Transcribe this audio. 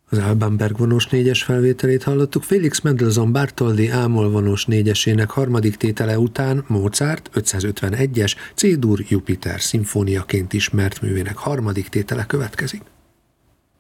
Az Albanberg vonós négyes felvételét hallottuk. Félix Mendelssohn Bartholdy A-moll vonós négyesének harmadik tétele után Mozart 551-es C-dur Jupiter szimfóniaként ismert művének harmadik tétele következik.